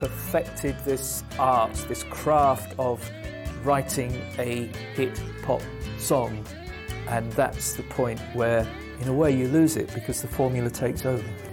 perfected this art, this craft of writing a hit pop song, and that's the point where, in a way, you lose it because the formula takes over.